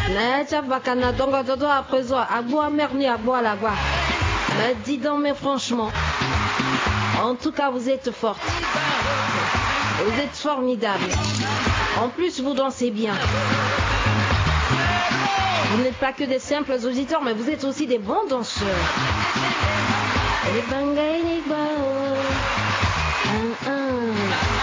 Mais dis donc, mais franchement, en tout cas, vous êtes forte. Vous êtes formidable. En plus, vous dansez bien. Vous n'êtes pas que des simples auditeurs, mais vous êtes aussi des bons danseurs.